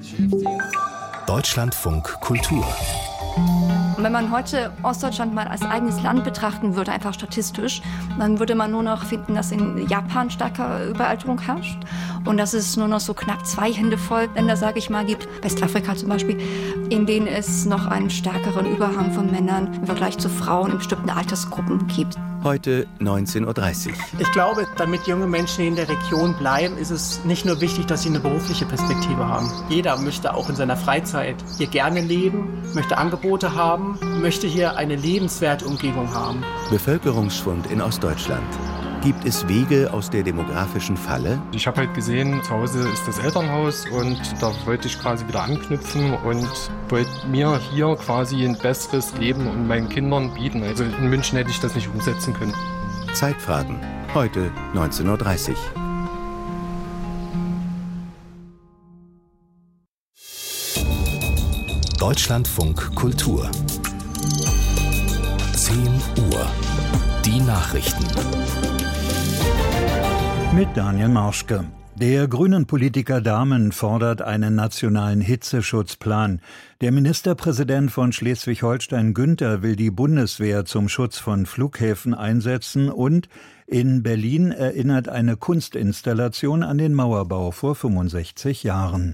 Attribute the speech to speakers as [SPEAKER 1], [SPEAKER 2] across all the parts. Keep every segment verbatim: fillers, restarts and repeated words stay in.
[SPEAKER 1] Deutschlandfunk Kultur.
[SPEAKER 2] Wenn man heute Ostdeutschland mal als eigenes Land betrachten würde, einfach statistisch, dann würde man nur noch finden, dass in Japan starke Überalterung herrscht und dass es nur noch so knapp zwei Hände voll Länder, sage ich mal, gibt, Westafrika zum Beispiel, in denen es noch einen stärkeren Überhang von Männern im Vergleich zu Frauen in bestimmten Altersgruppen gibt.
[SPEAKER 1] Heute neunzehn Uhr dreißig.
[SPEAKER 3] Ich glaube, damit junge Menschen in der Region bleiben, ist es nicht nur wichtig, dass sie eine berufliche Perspektive haben. Jeder möchte auch in seiner Freizeit hier gerne leben, möchte Angebote haben, möchte hier eine lebenswerte Umgebung haben.
[SPEAKER 1] Bevölkerungsschwund in Ostdeutschland. Gibt es Wege aus der demografischen Falle?
[SPEAKER 4] Ich habe halt gesehen, zu Hause ist das Elternhaus und da wollte ich quasi wieder anknüpfen und wollte mir hier quasi ein besseres Leben und meinen Kindern bieten. Also in München hätte ich das nicht umsetzen können.
[SPEAKER 1] Zeitfragen. Heute neunzehn Uhr dreißig. Deutschlandfunk Kultur. zehn Uhr. Die Nachrichten.
[SPEAKER 5] Mit Daniel Marschke. Der Grünen-Politiker Dahmen fordert einen nationalen Hitzeschutzplan. Der Ministerpräsident von Schleswig-Holstein Günther will die Bundeswehr zum Schutz von Flughäfen einsetzen und in Berlin erinnert eine Kunstinstallation an den Mauerbau vor fünfundsechzig Jahren.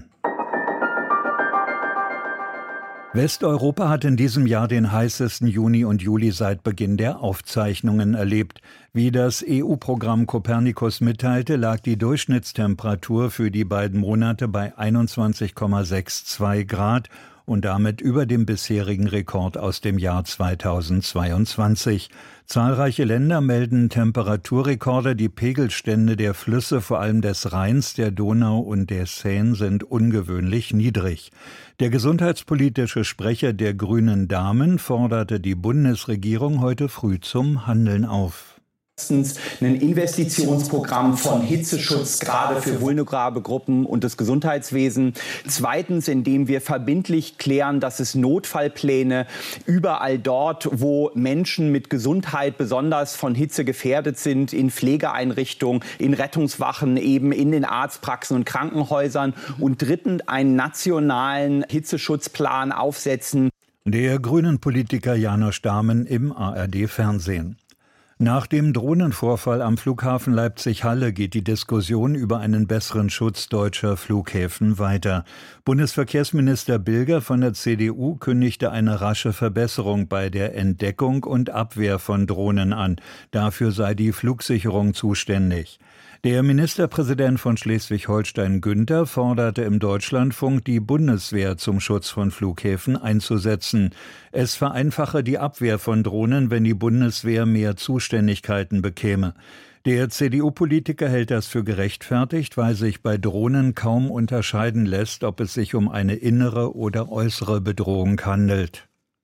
[SPEAKER 5] Westeuropa hat in diesem Jahr den heißesten Juni und Juli seit Beginn der Aufzeichnungen erlebt. Wie das E U-Programm Copernicus mitteilte, lag die Durchschnittstemperatur für die beiden Monate bei einundzwanzig Komma zweiundsechzig Grad und damit über dem bisherigen Rekord aus dem Jahr zweitausendzweiundzwanzig. Zahlreiche Länder melden Temperaturrekorde. Die Pegelstände der Flüsse, vor allem des Rheins, der Donau und der Seine, sind ungewöhnlich niedrig. Der gesundheitspolitische Sprecher der Grünen Damen forderte die Bundesregierung heute früh zum Handeln auf.
[SPEAKER 6] Erstens ein Investitionsprogramm von Hitzeschutz gerade für vulnerable Gruppen und das Gesundheitswesen. Zweitens, indem wir verbindlich klären, dass es Notfallpläne überall dort, wo Menschen mit Gesundheit besonders von Hitze gefährdet sind, in Pflegeeinrichtungen, in Rettungswachen, eben in den Arztpraxen und Krankenhäusern. Und drittens, einen nationalen Hitzeschutzplan aufsetzen.
[SPEAKER 5] Der Grünen-Politiker Janosch Dahmen im A R D-Fernsehen. Nach dem Drohnenvorfall am Flughafen Leipzig-Halle geht die Diskussion über einen besseren Schutz deutscher Flughäfen weiter. Bundesverkehrsminister Bilger von der C D U kündigte eine rasche Verbesserung bei der Entdeckung und Abwehr von Drohnen an. Dafür sei die Flugsicherung zuständig. Der Ministerpräsident von Schleswig-Holstein Günther forderte im Deutschlandfunk, die Bundeswehr zum Schutz von Flughäfen einzusetzen. Es vereinfache die Abwehr von Drohnen, wenn die Bundeswehr mehr Zuständigkeiten bekäme. Der C D U-Politiker hält das für gerechtfertigt, weil sich bei Drohnen kaum unterscheiden lässt, ob es sich um eine innere oder äußere Bedrohung handelt.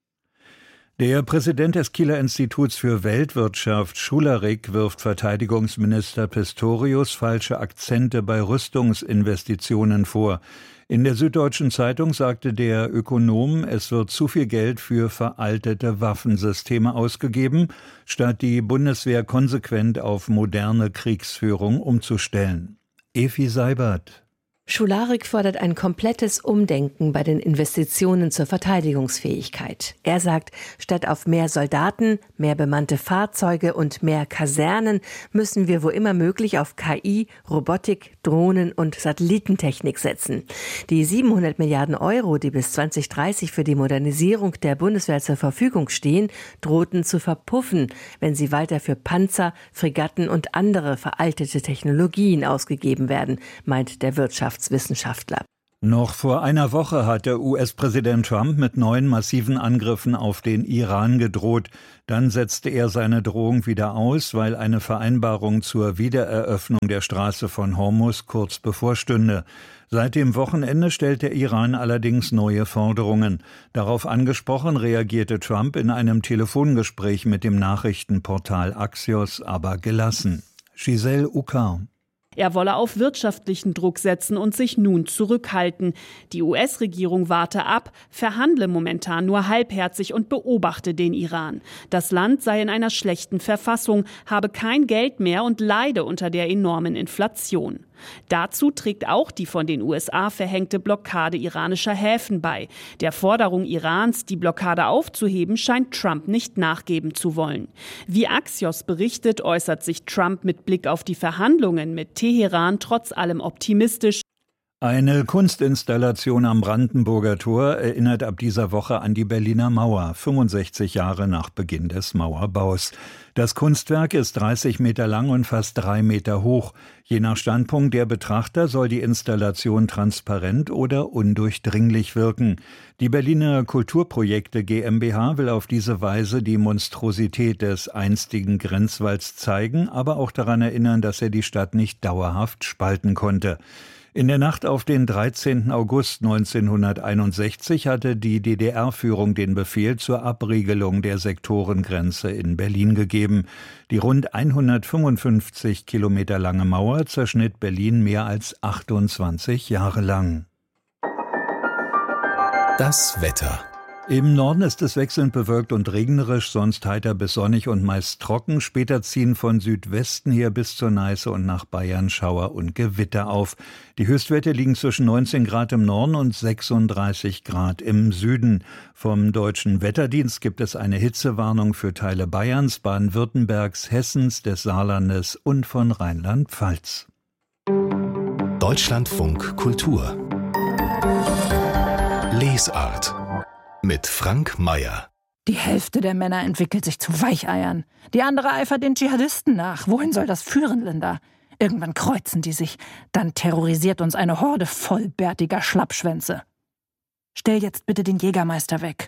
[SPEAKER 5] Der Präsident des Kieler Instituts für Weltwirtschaft, Schularik, wirft Verteidigungsminister Pistorius falsche Akzente bei Rüstungsinvestitionen vor. In der Süddeutschen Zeitung sagte der Ökonom, es wird zu viel Geld für veraltete Waffensysteme ausgegeben, statt die Bundeswehr konsequent auf moderne Kriegsführung umzustellen. Evi Seibert.
[SPEAKER 7] Schularik fordert ein komplettes Umdenken bei den Investitionen zur Verteidigungsfähigkeit. Er sagt, statt auf mehr Soldaten, mehr bemannte Fahrzeuge und mehr Kasernen müssen wir wo immer möglich auf K I, Robotik, Drohnen und Satellitentechnik setzen. Die siebenhundert Milliarden Euro, die bis zwanzig dreißig für die Modernisierung der Bundeswehr zur Verfügung stehen, drohten zu verpuffen, wenn sie weiter für Panzer, Fregatten und andere veraltete Technologien ausgegeben werden, meint der Wirtschaftswissenschaftler.
[SPEAKER 5] Noch vor einer Woche hat der U S-Präsident Trump mit neuen massiven Angriffen auf den Iran gedroht. Dann setzte er seine Drohung wieder aus, weil eine Vereinbarung zur Wiedereröffnung der Straße von Hormuz kurz bevorstünde. Seit dem Wochenende stellt der Iran allerdings neue Forderungen. Darauf angesprochen reagierte Trump in einem Telefongespräch mit dem Nachrichtenportal Axios, aber gelassen. Giselle Ukar.
[SPEAKER 8] Er wolle auf wirtschaftlichen Druck setzen und sich nun zurückhalten. Die U S-Regierung warte ab, verhandle momentan nur halbherzig und beobachte den Iran. Das Land sei in einer schlechten Verfassung, habe kein Geld mehr und leide unter der enormen Inflation. Dazu trägt auch die von den U S A verhängte Blockade iranischer Häfen bei. Der Forderung Irans, die Blockade aufzuheben, scheint Trump nicht nachgeben zu wollen. Wie Axios berichtet, äußert sich Trump mit Blick auf die Verhandlungen mit Teheran trotz allem optimistisch.
[SPEAKER 5] Eine Kunstinstallation am Brandenburger Tor erinnert ab dieser Woche an die Berliner Mauer, fünfundsechzig Jahre nach Beginn des Mauerbaus. Das Kunstwerk ist dreißig Meter lang und fast drei Meter hoch. Je nach Standpunkt der Betrachter soll die Installation transparent oder undurchdringlich wirken. Die Berliner Kulturprojekte GmbH will auf diese Weise die Monstrosität des einstigen Grenzwalls zeigen, aber auch daran erinnern, dass er die Stadt nicht dauerhaft spalten konnte. In der Nacht auf den dreizehnten August neunzehnhunderteinundsechzig hatte die D D R-Führung den Befehl zur Abriegelung der Sektorengrenze in Berlin gegeben. Die rund hundertfünfundfünfzig Kilometer lange Mauer zerschnitt Berlin mehr als achtundzwanzig Jahre lang.
[SPEAKER 1] Das Wetter.
[SPEAKER 5] Im Norden ist es wechselnd bewölkt und regnerisch, sonst heiter bis sonnig und meist trocken. Später ziehen von Südwesten her bis zur Neiße und nach Bayern Schauer und Gewitter auf. Die Höchstwerte liegen zwischen neunzehn Grad im Norden und sechsunddreißig Grad im Süden. Vom Deutschen Wetterdienst gibt es eine Hitzewarnung für Teile Bayerns, Baden-Württembergs, Hessens, des Saarlandes und von Rheinland-Pfalz.
[SPEAKER 1] Deutschlandfunk Kultur. Lesart. Mit Frank Mayer.
[SPEAKER 9] Die Hälfte der Männer entwickelt sich zu Weicheiern. Die andere eifert den Dschihadisten nach. Wohin soll das führen, Linda? Irgendwann kreuzen die sich. Dann terrorisiert uns eine Horde vollbärtiger Schlappschwänze. Stell jetzt bitte den Jägermeister weg.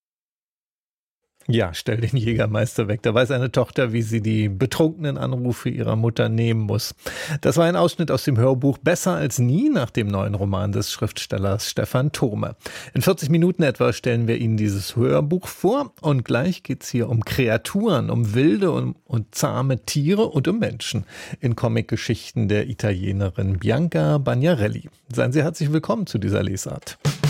[SPEAKER 10] Ja, stell den Jägermeister weg. Da weiß eine Tochter, wie sie die betrunkenen Anrufe ihrer Mutter nehmen muss. Das war ein Ausschnitt aus dem Hörbuch Besser als nie nach dem neuen Roman des Schriftstellers Stefan Thurme. In vierzig Minuten etwa stellen wir Ihnen dieses Hörbuch vor und gleich geht's hier um Kreaturen, um wilde und, und zahme Tiere und um Menschen in Comicgeschichten der Italienerin Bianca Bagnarelli. Seien Sie herzlich willkommen zu dieser Lesart.